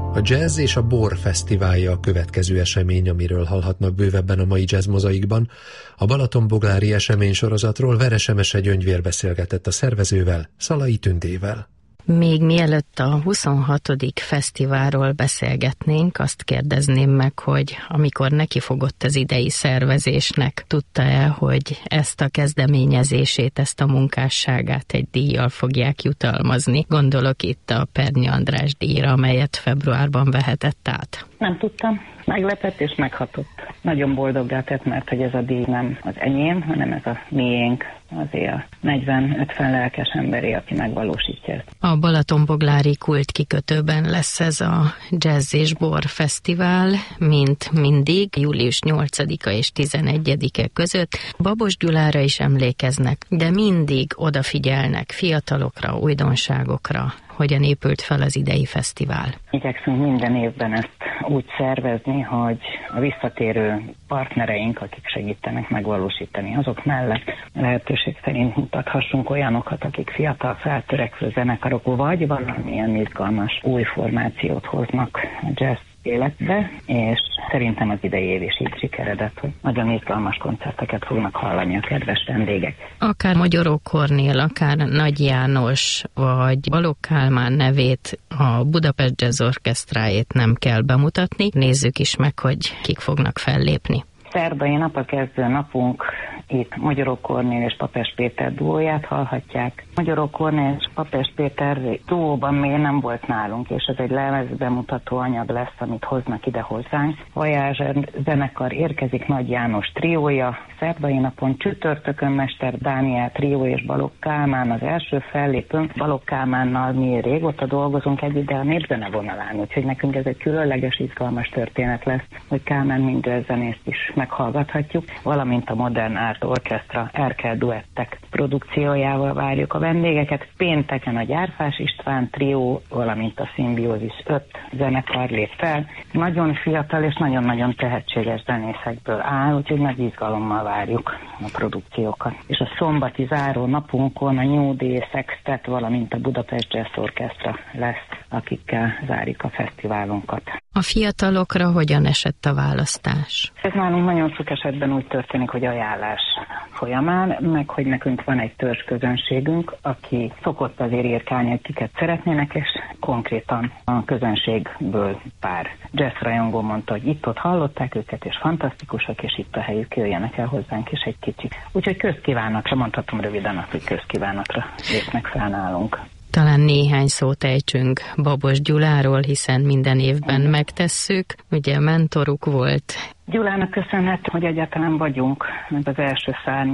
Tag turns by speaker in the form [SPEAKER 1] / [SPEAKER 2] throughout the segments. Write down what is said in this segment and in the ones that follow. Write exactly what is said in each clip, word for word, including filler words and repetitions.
[SPEAKER 1] A Jazz és a Bor fesztiválja a következő esemény, amiről hallhatnak bővebben a mai Jazz Mozaikban. A Balatonboglári eseménysorozatról Veres Emese Gyöngyvér beszélgetett a szervezővel, Szalai Tündével.
[SPEAKER 2] Még mielőtt a huszonhatodik fesztiválról beszélgetnénk, azt kérdezném meg, hogy amikor nekifogott az idei szervezésnek, tudta-e, hogy ezt a kezdeményezését, ezt a munkásságát egy díjjal fogják jutalmazni? Gondolok itt a Pernyi András díjra, amelyet februárban vehetett át.
[SPEAKER 3] Nem tudtam. Meglepett és meghatott. Nagyon boldoggá tett, mert hogy ez a díj nem az enyém, hanem ez a miénk, azért a negyven-ötven lelkes emberé, aki megvalósítja ezt.
[SPEAKER 2] A Balatonboglári Kult kikötőben lesz ez a Jazz és Bor Fesztivál, mint mindig, július nyolcadika és tizenegyedike között. Babos Gyulára is emlékeznek, de mindig odafigyelnek fiatalokra, újdonságokra. Hogyan épült fel az idei fesztivál?
[SPEAKER 3] Igyekszünk minden évben ezt úgy szervezni, hogy a visszatérő partnereink, akik segítenek megvalósítani, azok mellett lehetőség szerint mutathassunk olyanokat, akik fiatal feltörekvő zenekarok, vagy valamilyen izgalmas új formációt hoznak a jazz életbe, és szerintem az idei év is így sikeredett, hogy nagyon izgalmas koncerteket fognak hallani a kedves vendégek.
[SPEAKER 2] Akár Magyaró Kornél, akár Nagy János, vagy Balogh Kálmán nevét, a Budapest Jazz Orchestrájét nem kell bemutatni. Nézzük is meg, hogy kik fognak fellépni.
[SPEAKER 3] Szerdai nap a kezdő napunk, itt Magyaró Kornél és Papes Péter duóját hallhatják. Magyaró Kornél és Papes Péter duóban még nem volt nálunk, és ez egy lemezbemutató anyag lesz, amit hoznak ide hozzánk. Voyager zenekar érkezik, Nagy János triója, szerdai napon csütörtökön Mester Dániel trió és Balogh Kálmán az első fellépőnk. Balogh Kálmánnal mi régóta dolgozunk együtt, de a népzene vonalán, úgyhogy nekünk ez egy különleges, izgalmas történet lesz, hogy Kálmán minden zenészt is meghallgathatjuk, valamint a Modern Art Orchestra Erkel duettek produkciójával várjuk a vendégeket. Pénteken a Gyárfás István trió, valamint a Szimbiózis öt zenekar lép fel. Nagyon fiatal és nagyon-nagyon tehetséges zenészekből áll, úgyhogy nagy izgalommal várjuk a produkciókat. És a szombati záró napunkon a New Day Sextet, valamint a Budapest Jazz Orchestra lesz, akikkel zárjuk a fesztiválunkat.
[SPEAKER 2] A fiatalokra hogyan esett a választás?
[SPEAKER 3] Ez nálunk nagyon sok esetben úgy történik, hogy ajánlás folyamán, meg hogy nekünk van egy törzs közönségünk, aki szokott azért írkálni, hogy kiket szeretnének, és konkrétan a közönségből pár jazzrajongó mondta, hogy itt-ott hallották őket, és fantasztikusak, és itt a helyük, jöjjenek el hozzánk is egy kicsit. Úgyhogy közkívánatra, mondhatom röviden azt, hogy közkívánatra lépnek fel nálunk.
[SPEAKER 2] Talán néhány szót ejtsünk Babos Gyuláról, hiszen minden évben megtesszük. Ugye mentoruk volt.
[SPEAKER 3] Gyulának köszönhető, hogy egyáltalán vagyunk, mert az első szárny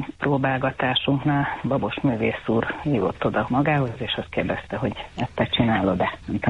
[SPEAKER 3] próbálgatásunknál Babos művész úr hívott oda magához, és azt kérdezte, hogy ezt te csinálod-e?